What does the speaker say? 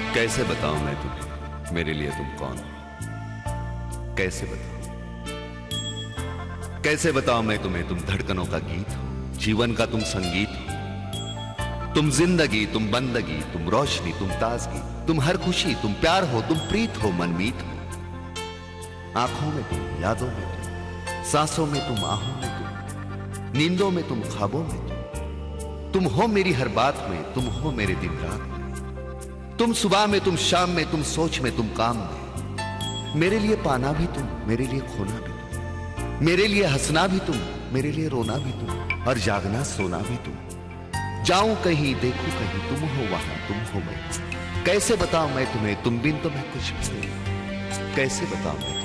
कैसे बताऊं मैं तुम्हें मेरे लिए तुम कौन हो? कैसे बताऊं? कैसे बताऊं मैं तुम्हें तुम धड़कनों का गीत हो, जीवन का तुम संगीत हो। तुम जिंदगी, तुम बंदगी, तुम रोशनी, तुम ताजगी, तुम हर खुशी, तुम प्यार हो, तुम प्रीत हो, मनमीत हो। आंखों में तुम, यादों में तुम, सांसों में तुम, आहों में तुम, नींदों में तुम, ख्वाबों में तुम हो मेरी हर बात में, तुम हो मेरे दिन रात में। तुम सुबह में, तुम शाम में, तुम सोच में, तुम काम में। मेरे लिए पाना भी तुम, मेरे लिए खोना भी तुम, मेरे लिए हंसना भी तुम, मेरे लिए रोना भी तुम, और जागना सोना भी तुम। जाऊं कहीं, देखूं कहीं, तुम हो वहां, तुम हो मैं। कैसे बताऊं मैं तुम्हें, तुम बिन तो मैं कुछ भी नहीं। कैसे बताऊं मैं